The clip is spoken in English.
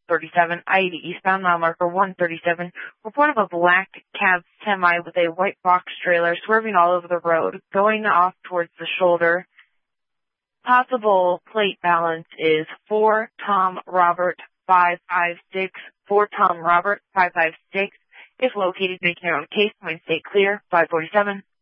37, I-80 eastbound, mile marker 137. Report of a black cab semi with a white box trailer swerving all over the road, going off towards the shoulder. Possible plate balance is 4 Tom Robert 556, 4 Tom Robert 556. If located, make your own case. Point stay clear, 547.